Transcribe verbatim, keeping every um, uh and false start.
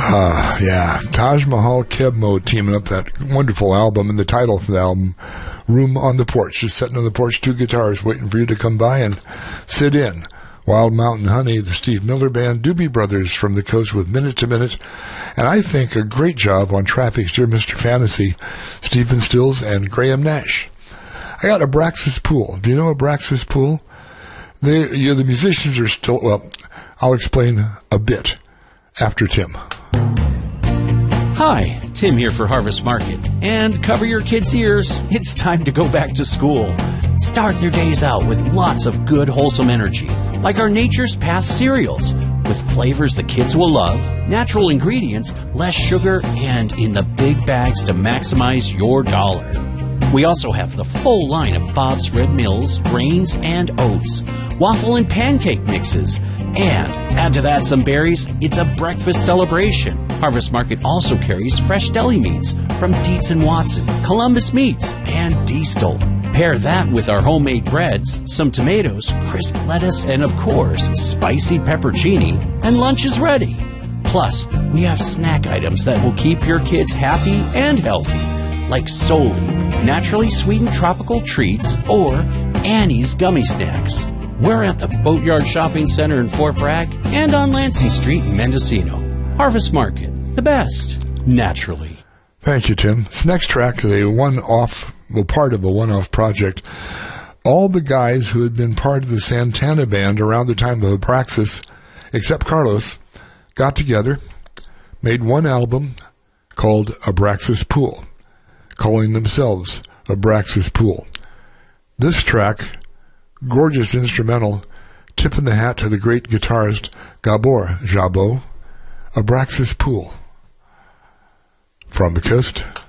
Uh, yeah, Taj Mahal Kebmo teaming up, that wonderful album, and the title for the album, Room on the Porch. Just sitting on the porch, two guitars waiting for you to come by and sit in. Wild Mountain Honey, the Steve Miller Band, Doobie Brothers from the coast with Minute to Minute, and I think a great job on Traffic's Dear Mister Fantasy, Stephen Stills and Graham Nash. I got Abraxas Pool. Do you know Abraxas Pool? They, you know, the musicians are still, well, I'll explain a bit after Tim. Hi, Tim here for Harvest Market. And cover your kids' ears, it's time to go back to school. Start their days out with lots of good, wholesome energy, like our Nature's Path cereals, with flavors the kids will love, natural ingredients, less sugar, and in the big bags to maximize your dollar. We also have the full line of Bob's Red Mills, grains, and oats, waffle and pancake mixes, and add to that some berries, it's a breakfast celebration. Harvest Market also carries fresh deli meats from Dietz and Watson, Columbus Meats, and Diestel. Pair that with our homemade breads, some tomatoes, crisp lettuce, and of course, spicy peppercini, and lunch is ready. Plus, we have snack items that will keep your kids happy and healthy, like Soli, naturally sweetened tropical treats, or Annie's gummy snacks. We're at the Boatyard Shopping Center in Fort Bragg and on Lansing Street in Mendocino. Harvest Market, the best, naturally. Thank you, Tim. This next track is a one-off, well, part of a one-off project. All the guys who had been part of the Santana Band around the time of Abraxas, except Carlos, got together, made one album called Abraxas Pool, calling themselves Abraxas Pool. This track, gorgeous instrumental, tipping the hat to the great guitarist Gabor Szabo, Abraxas Pool. From the coast